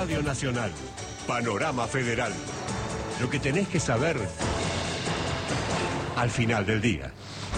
Radio Nacional, Panorama Federal. Lo que tenés que saber al final del día.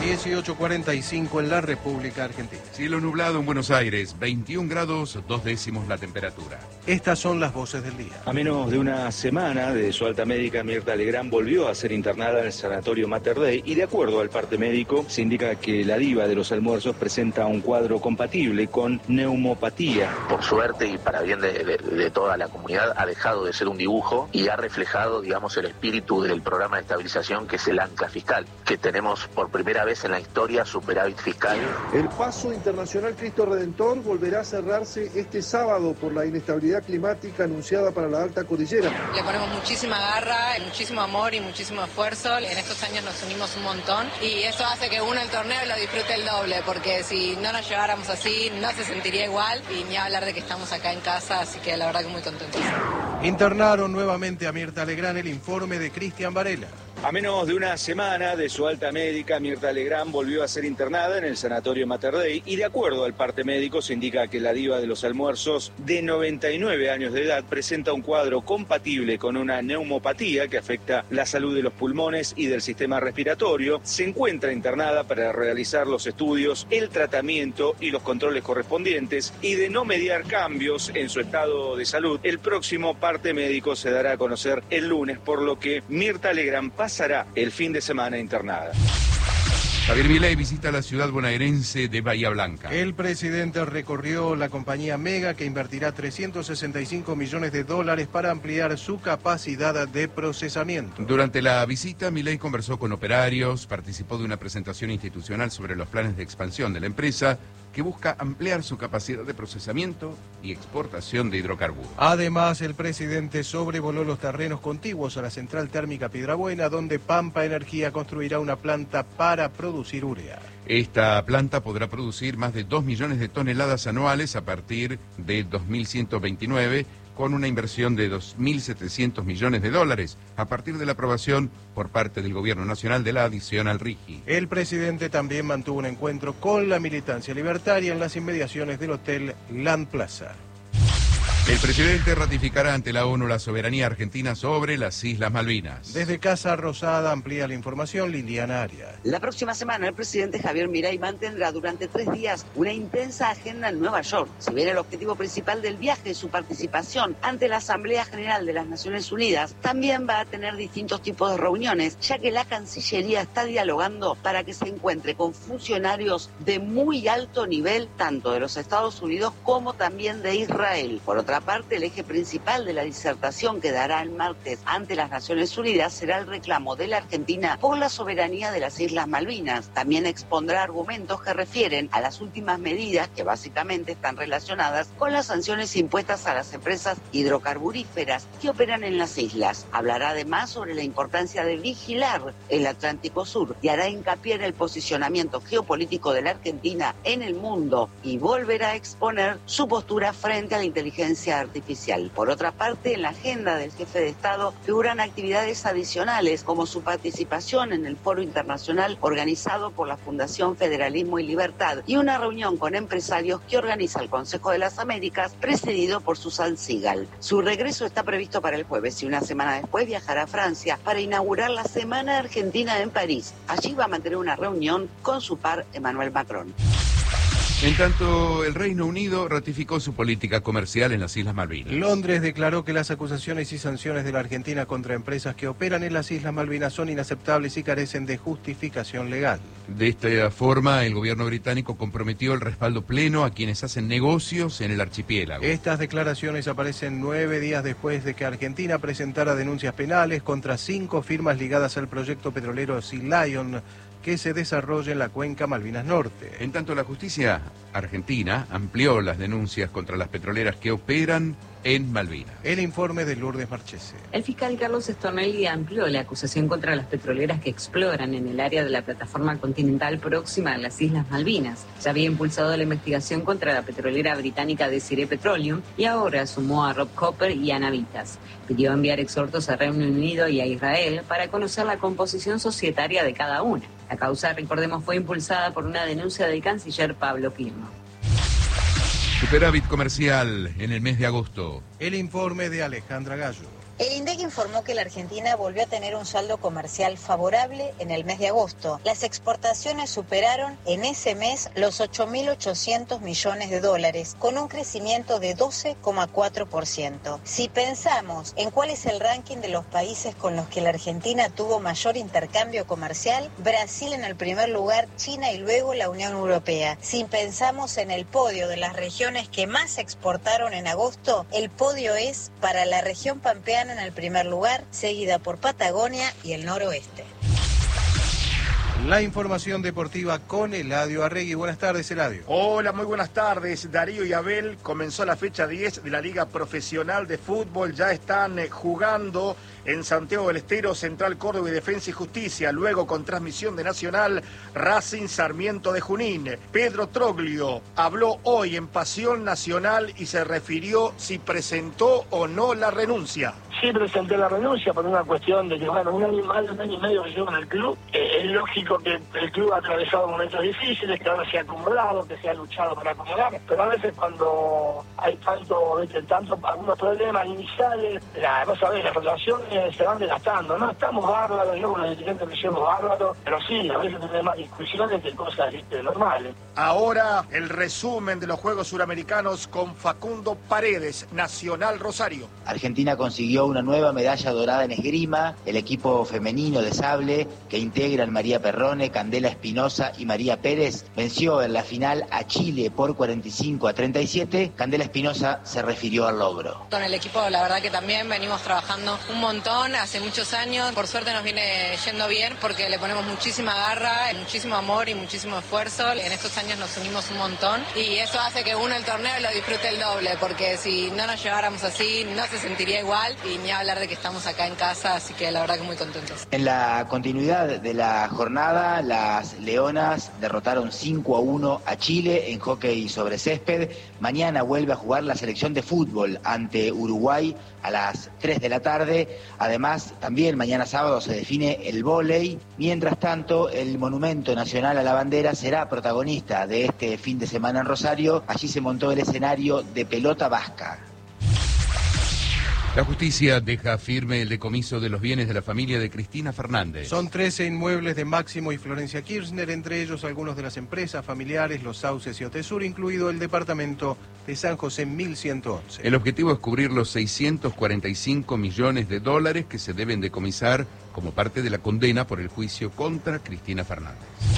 18:45 en la República Argentina. Cielo nublado en Buenos Aires, 21 grados 2 décimos la temperatura. Estas son las voces del día. A menos de una semana de su alta médica, Mirta Legrand volvió a ser internada en el sanatorio Mater Dei y de acuerdo al parte médico se indica que la diva de los almuerzos presenta un cuadro compatible con neumopatía. Por suerte y para bien de toda la comunidad ha dejado de ser un dibujo y ha reflejado, digamos, el espíritu del programa de estabilización que es el ancla fiscal, que tenemos por primera vez en la historia superávit fiscal. El Paso Internacional Cristo Redentor volverá a cerrarse este sábado por la inestabilidad climática anunciada para la alta cordillera. Le ponemos muchísima garra, muchísimo amor y muchísimo esfuerzo. En estos años nos unimos un montón y eso hace que uno el torneo lo disfrute el doble, porque si no nos lleváramos así no se sentiría igual y ni hablar de que estamos acá en casa, así que la verdad que muy contentos. Internaron nuevamente a Mirta Legrand, el informe de Cristian Varela. A menos de una semana de su alta médica, Mirta Legrand volvió a ser internada en el sanatorio Mater Dei y de acuerdo al parte médico se indica que la diva de los almuerzos de 99 años de edad presenta un cuadro compatible con una neumopatía que afecta la salud de los pulmones y del sistema respiratorio. Se encuentra internada para realizar los estudios, el tratamiento y los controles correspondientes y de no mediar cambios en su estado de salud, el próximo parte médico se dará a conocer el lunes, por lo que Mirta Legrand pasará el fin de semana internada. Javier Milei visita la ciudad bonaerense de Bahía Blanca. El presidente recorrió la compañía Mega, que invertirá $365 millones para ampliar su capacidad de procesamiento. Durante la visita, Milei conversó con operarios, participó de una presentación institucional sobre los planes de expansión de la empresa, que busca ampliar su capacidad de procesamiento y exportación de hidrocarburos. Además, el presidente sobrevoló los terrenos contiguos a la central térmica Piedrabuena, donde Pampa Energía construirá una planta para producir urea. Esta planta podrá producir más de 2 millones de toneladas anuales a partir de 2129, con una inversión de $2.700 millones a partir de la aprobación por parte del Gobierno Nacional de la adición al RIGI. El presidente también mantuvo un encuentro con la militancia libertaria en las inmediaciones del Hotel Land Plaza. El presidente ratificará ante la ONU la soberanía argentina sobre las Islas Malvinas. Desde Casa Rosada amplía la información Liliana Arias. La próxima semana el presidente Javier Milei mantendrá durante 3 días una intensa agenda en Nueva York. Si bien el objetivo principal del viaje es su participación ante la Asamblea General de las Naciones Unidas, también va a tener distintos tipos de reuniones, ya que la Cancillería está dialogando para que se encuentre con funcionarios de muy alto nivel, tanto de los Estados Unidos como también de Israel. Por otra parte, el eje principal de la disertación que dará el martes ante las Naciones Unidas será el reclamo de la Argentina por la soberanía de las Islas Malvinas. También expondrá argumentos que refieren a las últimas medidas que básicamente están relacionadas con las sanciones impuestas a las empresas hidrocarburíferas que operan en las islas. Hablará además sobre la importancia de vigilar el Atlántico Sur y hará hincapié en el posicionamiento geopolítico de la Argentina en el mundo y volverá a exponer su postura frente a la inteligencia artificial. Por otra parte, en la agenda del jefe de Estado figuran actividades adicionales como su participación en el foro internacional organizado por la Fundación Federalismo y Libertad y una reunión con empresarios que organiza el Consejo de las Américas presidido por Susan Sigal. Su regreso está previsto para el jueves y una semana después viajará a Francia para inaugurar la Semana Argentina en París. Allí va a mantener una reunión con su par Emmanuel Macron. En tanto, el Reino Unido ratificó su política comercial en las Islas Malvinas. Londres declaró que las acusaciones y sanciones de la Argentina contra empresas que operan en las Islas Malvinas son inaceptables y carecen de justificación legal. De esta forma, el gobierno británico comprometió el respaldo pleno a quienes hacen negocios en el archipiélago. Estas declaraciones aparecen 9 días después de que Argentina presentara denuncias penales contra 5 firmas ligadas al proyecto petrolero Sea Lion, que se desarrolla en la cuenca Malvinas Norte. En tanto, la justicia argentina amplió las denuncias contra las petroleras que operan en Malvinas. El informe de Lourdes Marchese. El fiscal Carlos Stornelli amplió la acusación contra las petroleras que exploran en el área de la plataforma continental próxima a las Islas Malvinas. Ya había impulsado la investigación contra la petrolera británica Desiree Petroleum y ahora sumó a Rob Copper y a Navitas. Pidió enviar exhortos a Reino Unido y a Israel para conocer la composición societaria de cada una. La causa, recordemos, fue impulsada por una denuncia del canciller Pablo Pirno. Superávit comercial en el mes de agosto. El informe de Alejandra Gallo. El INDEC informó que la Argentina volvió a tener un saldo comercial favorable en el mes de agosto. Las exportaciones superaron en ese mes los 8.800 millones de dólares, con un crecimiento de 12,4%. Si pensamos en cuál es el ranking de los países con los que la Argentina tuvo mayor intercambio comercial, Brasil en el primer lugar, China y luego la Unión Europea. Si pensamos en el podio de las regiones que más exportaron en agosto, el podio es para la región pampeana en el primer lugar, seguida por Patagonia y el noroeste. La información deportiva con Eladio Arregui. Buenas tardes, Eladio. Hola, muy buenas tardes. Darío y Abel, comenzó la fecha 10 de la Liga Profesional de Fútbol. Ya están jugando en Santiago del Estero, Central Córdoba y Defensa y Justicia. Luego, con transmisión de Nacional, Racing Sarmiento de Junín. Pedro Troglio habló hoy en Pasión Nacional y se refirió si presentó o no la renuncia. Sí, presenté la renuncia por una cuestión de que, bueno, un año y medio que llevo en el club. Es lógico que el club ha atravesado momentos difíciles, que ahora se ha acomodado, que se ha luchado para acomodar, pero a veces cuando hay algunos problemas iniciales, vos sabés, las relaciones se van desgastando, ¿no? Estamos bárbaros, yo con los dirigentes me llevo bárbaros, pero sí, a veces tenemos más discusiones que cosas normales. Ahora, el resumen de los Juegos Suramericanos con Facundo Paredes, Nacional Rosario. Argentina consiguió una nueva medalla dorada en esgrima. El equipo femenino de sable, que integran María Perrone, Candela Espinosa y María Pérez, venció en la final a Chile por 45-37. Candela Espinosa se refirió al logro. Con el equipo, la verdad que también venimos trabajando un montón, hace muchos años. Por suerte nos viene yendo bien porque le ponemos muchísima garra, muchísimo amor y muchísimo esfuerzo. En estos años nos unimos un montón y eso hace que uno el torneo lo disfrute el doble, porque si no nos lleváramos así no se sentiría igual, y ni hablar de que estamos acá en casa, así que la verdad que muy contentos. En la continuidad de la jornada, las Leonas derrotaron 5-1 a Chile en hockey sobre césped. Mañana vuelve a jugar la selección de fútbol ante Uruguay a las 3 de la tarde. Además, también mañana sábado se define el vóley. Mientras tanto, el Monumento Nacional a la Bandera será protagonista de este fin de semana en Rosario. Allí se montó el escenario de pelota vasca. La justicia deja firme el decomiso de los bienes de la familia de Cristina Fernández. Son 13 inmuebles de Máximo y Florencia Kirchner, entre ellos algunos de las empresas familiares, Los Sauces y Otesur, incluido el departamento de San José 1111. El objetivo es cubrir los 645 millones de dólares que se deben decomisar como parte de la condena por el juicio contra Cristina Fernández.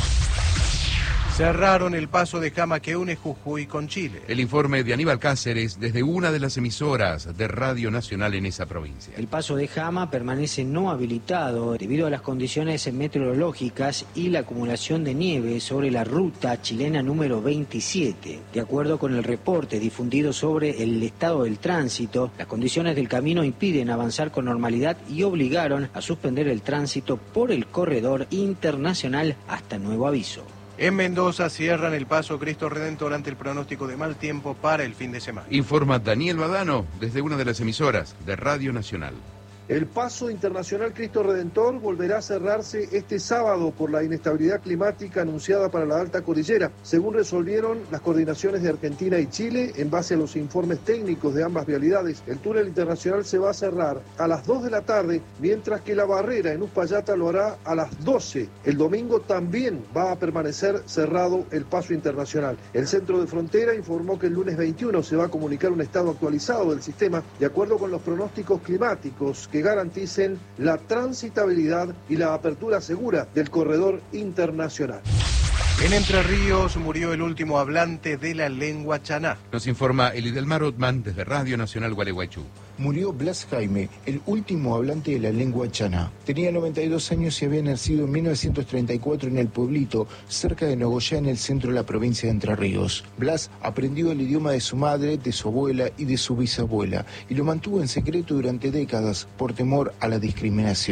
Cerraron el paso de Jama que une Jujuy con Chile. El informe de Aníbal Cáceres desde una de las emisoras de Radio Nacional en esa provincia. El paso de Jama permanece no habilitado debido a las condiciones meteorológicas y la acumulación de nieve sobre la ruta chilena número 27. De acuerdo con el reporte difundido sobre el estado del tránsito, las condiciones del camino impiden avanzar con normalidad y obligaron a suspender el tránsito por el corredor internacional hasta nuevo aviso. En Mendoza cierran el paso Cristo Redentor ante el pronóstico de mal tiempo para el fin de semana. Informa Daniel Badano desde una de las emisoras de Radio Nacional. El paso internacional Cristo Redentor volverá a cerrarse este sábado por la inestabilidad climática anunciada para la alta cordillera, según resolvieron las coordinaciones de Argentina y Chile en base a los informes técnicos de ambas vialidades. El túnel internacional se va a cerrar a las 2 de la tarde, mientras que la barrera en Uspallata lo hará a las 12. El domingo también va a permanecer cerrado el paso internacional. El centro de frontera informó que el lunes 21 se va a comunicar un estado actualizado del sistema de acuerdo con los pronósticos climáticos que garanticen la transitabilidad y la apertura segura del corredor internacional. En Entre Ríos murió el último hablante de la lengua chaná. Nos informa Elidelmar Otman desde Radio Nacional Gualeguaychú. Murió Blas Jaime, el último hablante de la lengua chaná. Tenía 92 años y había nacido en 1934 en el pueblito, cerca de Nogoyá, en el centro de la provincia de Entre Ríos. Blas aprendió el idioma de su madre, de su abuela y de su bisabuela, y lo mantuvo en secreto durante décadas por temor a la discriminación.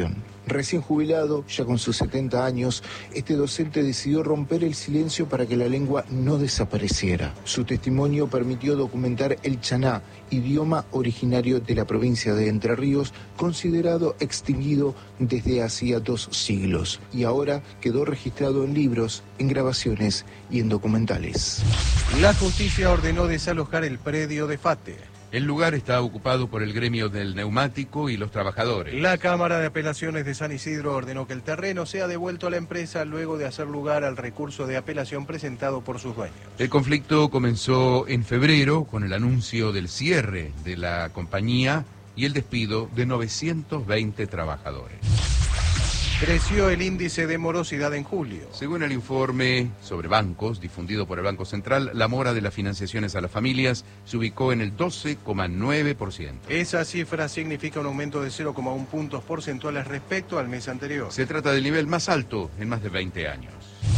Recién jubilado, ya con sus 70 años, este docente decidió romper el silencio para que la lengua no desapareciera. Su testimonio permitió documentar el chaná, idioma originario de la provincia de Entre Ríos, considerado extinguido desde hacía 2 siglos, y ahora quedó registrado en libros, en grabaciones y en documentales. La justicia ordenó desalojar el predio de FATE. El lugar está ocupado por el gremio del neumático y los trabajadores. La Cámara de Apelaciones de San Isidro ordenó que el terreno sea devuelto a la empresa luego de hacer lugar al recurso de apelación presentado por sus dueños. El conflicto comenzó en febrero con el anuncio del cierre de la compañía y el despido de 920 trabajadores. Creció el índice de morosidad en julio. Según el informe sobre bancos difundido por el Banco Central, la mora de las financiaciones a las familias se ubicó en el 12,9%. Esa cifra significa un aumento de 0,1 puntos porcentuales respecto al mes anterior. Se trata del nivel más alto en más de 20 años.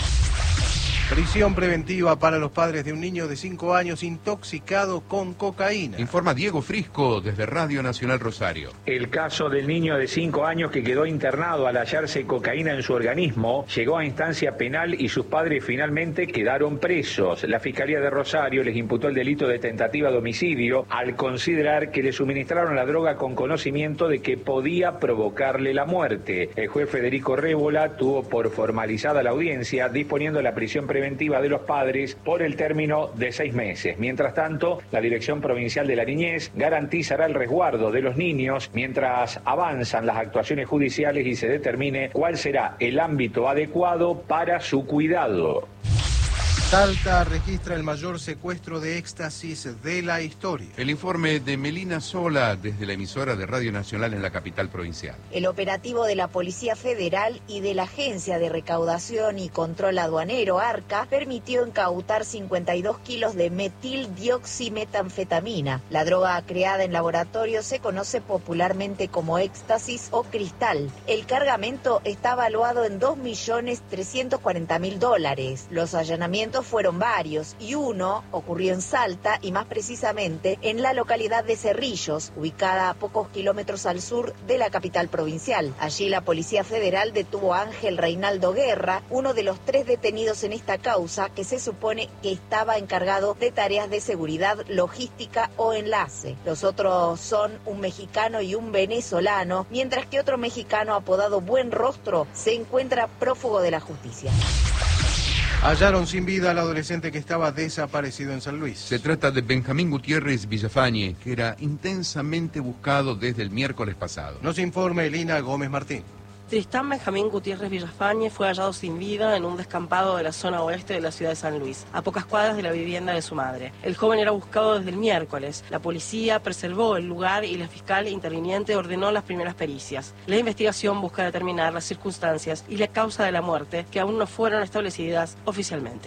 Prisión preventiva para los padres de un niño de 5 años intoxicado con cocaína. Informa Diego Frisco desde Radio Nacional Rosario. El caso del niño de 5 años que quedó internado al hallarse cocaína en su organismo llegó a instancia penal y sus padres finalmente quedaron presos. La Fiscalía de Rosario les imputó el delito de tentativa de homicidio al considerar que le suministraron la droga con conocimiento de que podía provocarle la muerte. El juez Federico Rébola tuvo por formalizada la audiencia disponiendo la prisión preventiva de los padres por el término de 6 meses. Mientras tanto, la Dirección Provincial de la Niñez garantizará el resguardo de los niños mientras avanzan las actuaciones judiciales y se determine cuál será el ámbito adecuado para su cuidado. Salta registra el mayor secuestro de éxtasis de la historia. El informe de Melina Sola desde la emisora de Radio Nacional en la capital provincial. El operativo de la Policía Federal y de la Agencia de Recaudación y Control Aduanero, ARCA, permitió incautar 52 kilos de metildioximetanfetamina. La droga creada en laboratorio se conoce popularmente como éxtasis o cristal. El cargamento está valuado en $2.340.000. Los allanamientos fueron varios y uno ocurrió en Salta y más precisamente en la localidad de Cerrillos, ubicada a pocos kilómetros al sur de la capital provincial. Allí la Policía Federal detuvo a Ángel Reinaldo Guerra, uno de los 3 detenidos en esta causa que se supone que estaba encargado de tareas de seguridad, logística o enlace. Los otros son un mexicano y un venezolano, mientras que otro mexicano apodado Buen Rostro se encuentra prófugo de la justicia. Hallaron sin vida al adolescente que estaba desaparecido en San Luis. Se trata de Benjamín Gutiérrez Villafañe, que era intensamente buscado desde el miércoles pasado. Nos informa Elina Gómez Martín. Tristán Benjamín Gutiérrez Villafañe fue hallado sin vida en un descampado de la zona oeste de la ciudad de San Luis, a pocas cuadras de la vivienda de su madre. El joven era buscado desde el miércoles. La policía preservó el lugar y la fiscal interviniente ordenó las primeras pericias. La investigación busca determinar las circunstancias y la causa de la muerte, que aún no fueron establecidas oficialmente.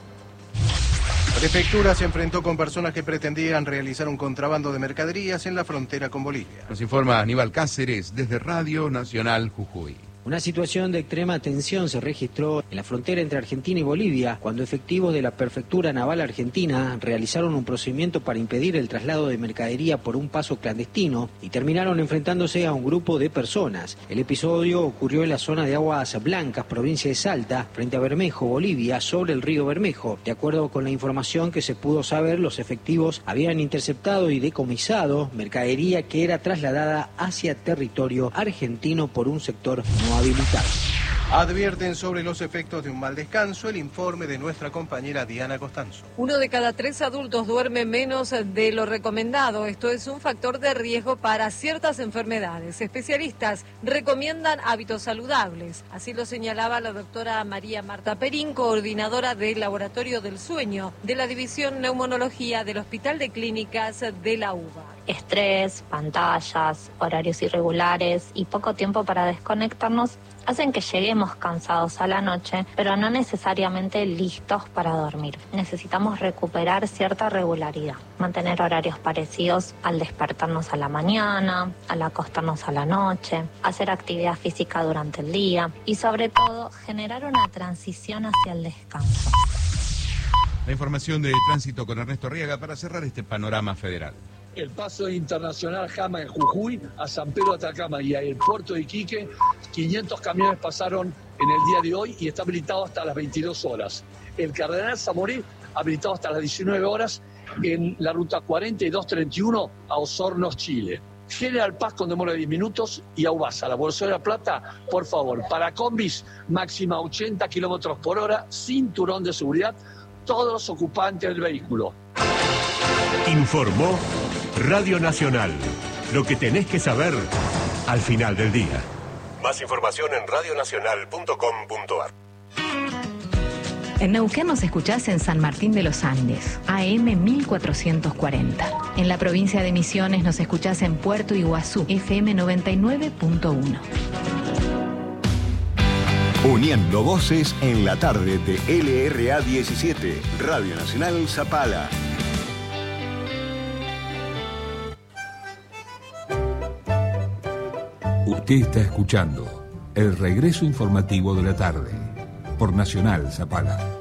Prefectura se enfrentó con personas que pretendían realizar un contrabando de mercaderías en la frontera con Bolivia. Nos informa Aníbal Cáceres desde Radio Nacional Jujuy. Una situación de extrema tensión se registró en la frontera entre Argentina y Bolivia cuando efectivos de la Prefectura Naval Argentina realizaron un procedimiento para impedir el traslado de mercadería por un paso clandestino y terminaron enfrentándose a un grupo de personas. El episodio ocurrió en la zona de Aguas Blancas, provincia de Salta, frente a Bermejo, Bolivia, sobre el río Bermejo. De acuerdo con la información que se pudo saber, los efectivos habían interceptado y decomisado mercadería que era trasladada hacia territorio argentino por un sector no habilitado. Advierten sobre los efectos de un mal descanso. El informe de nuestra compañera Diana Costanzo. 1 de cada 3 adultos duerme menos de lo recomendado. Esto es un factor de riesgo para ciertas enfermedades. Especialistas recomiendan hábitos saludables. Así lo señalaba la doctora María Marta Perín, coordinadora del Laboratorio del Sueño de la División Neumonología del Hospital de Clínicas de la UBA. Estrés, pantallas, horarios irregulares y poco tiempo para desconectarnos hacen que lleguemos cansados a la noche, pero no necesariamente listos para dormir. Necesitamos recuperar cierta regularidad, mantener horarios parecidos al despertarnos a la mañana, al acostarnos a la noche, hacer actividad física durante el día y sobre todo generar una transición hacia el descanso. La información de tránsito con Ernesto Arriaga para cerrar este panorama federal. el paso internacional Jama en Jujuy a San Pedro de Atacama y al puerto de Iquique, 500 camiones pasaron en el día de hoy y está habilitado hasta las 22 horas. El Cardenal Zamoré habilitado hasta las 19 horas en la ruta 4231 a Osornos, Chile. General Paz con demora de 10 minutos y Aubasa, la Bolsa de la Plata, por favor, para combis máxima 80 kilómetros por hora, cinturón de seguridad, todos los ocupantes del vehículo. Informó Radio Nacional. Lo que tenés que saber al final del día. Más información en radionacional.com.ar. En Neuquén nos escuchás en San Martín de los Andes, AM 1440. En la provincia de Misiones nos escuchás en Puerto Iguazú, FM 99.1. Uniendo voces en la tarde de LRA 17, Radio Nacional Zapala. Usted está escuchando el regreso informativo de la tarde por Nacional Zapala.